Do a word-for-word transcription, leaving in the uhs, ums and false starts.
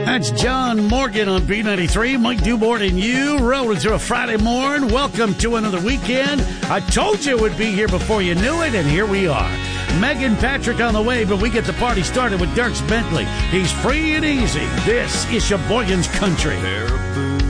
That's John Morgan on B ninety-three. Mike Dubort and you rolling through a Friday morning. Welcome to another weekend. I told you it would be here before you knew it, and here we are. Megan Patrick on the way, but we get the party started with Dierks Bentley. He's free and easy. This is Sheboygan's Country.